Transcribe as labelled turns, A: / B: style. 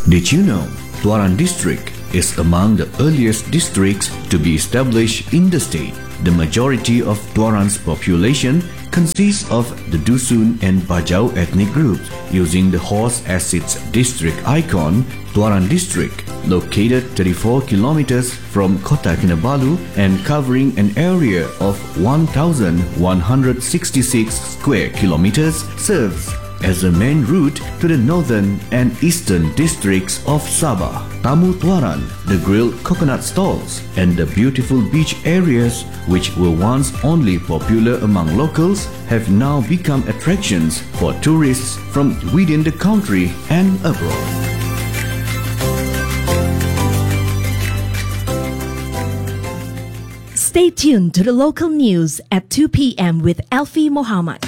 A: Did you know Tuaran District is among the earliest districts to be established in the state? The majority of Tuaran's population consists of the Dusun and Bajau ethnic groups. Using the horse as its district icon, Tuaran District, located 34 kilometers from Kota Kinabalu and covering an area of 1,166 square kilometers, serves as a main route to the northern and eastern districts of Sabah. Tamu Tuaran, the grilled coconut stalls, and the beautiful beach areas which were once only popular among locals have now become attractions for tourists from within the country and abroad.
B: Stay tuned to the local news at 2 p.m. with Elfie Mohammed.